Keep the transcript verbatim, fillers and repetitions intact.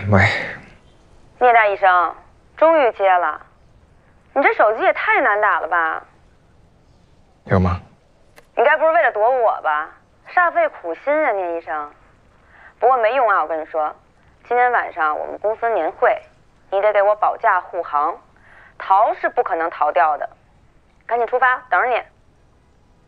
喂， 聂大医生，终于接了。你这手机也太难打了吧？ 有吗？ 你该不是为了躲我吧？煞费苦心啊，聂医生。不过没用啊，我跟你说，今天晚上我们公司年会，你得给我保驾护航，逃是不可能逃掉的。赶紧出发，等着你。